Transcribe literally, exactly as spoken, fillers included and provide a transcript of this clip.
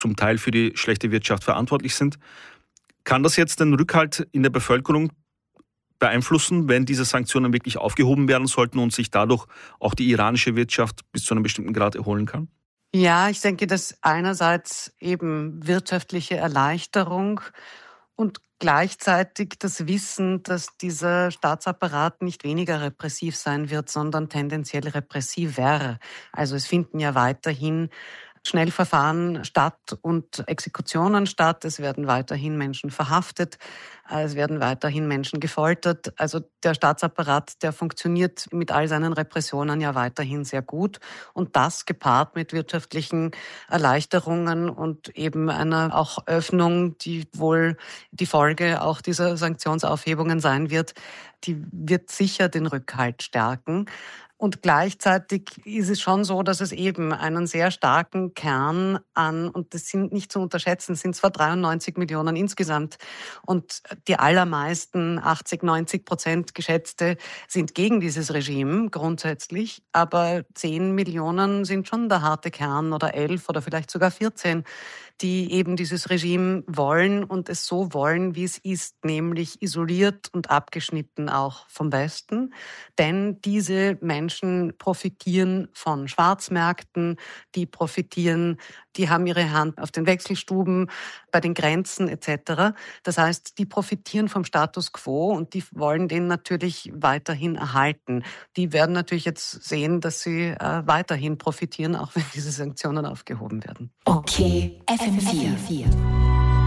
zum Teil für die schlechte Wirtschaft verantwortlich sind. Kann das jetzt den Rückhalt in der Bevölkerung beeinflussen, wenn diese Sanktionen wirklich aufgehoben werden sollten und sich dadurch auch die iranische Wirtschaft bis zu einem bestimmten Grad erholen kann? Ja, ich denke, dass einerseits eben wirtschaftliche Erleichterung und gleichzeitig das Wissen, dass dieser Staatsapparat nicht weniger repressiv sein wird, sondern tendenziell repressiver. Also es finden ja weiterhin Schnellverfahren statt und Exekutionen statt. Es werden weiterhin Menschen verhaftet. Es werden weiterhin Menschen gefoltert. Also der Staatsapparat, der funktioniert mit all seinen Repressionen ja weiterhin sehr gut. Und das gepaart mit wirtschaftlichen Erleichterungen und eben einer auch Öffnung, die wohl die Folge auch dieser Sanktionsaufhebungen sein wird, die wird sicher den Rückhalt stärken. Und gleichzeitig ist es schon so, dass es eben einen sehr starken Kern an, und das sind nicht zu unterschätzen, es sind zwar dreiundneunzig Millionen insgesamt und die allermeisten, achtzig, neunzig Prozent Geschätzte, sind gegen dieses Regime grundsätzlich, aber zehn Millionen sind schon der harte Kern oder elf oder vielleicht sogar vierzehn, die eben dieses Regime wollen und es so wollen, wie es ist, nämlich isoliert und abgeschnitten auch vom Westen. Denn diese Menschen profitieren von Schwarzmärkten, die profitieren, die haben ihre Hand auf den Wechselstuben, bei den Grenzen et cetera. Das heißt, die profitieren vom Status quo und die wollen den natürlich weiterhin erhalten. Die werden natürlich jetzt sehen, dass sie äh, weiterhin profitieren, auch wenn diese Sanktionen aufgehoben werden. Okay, F M vier.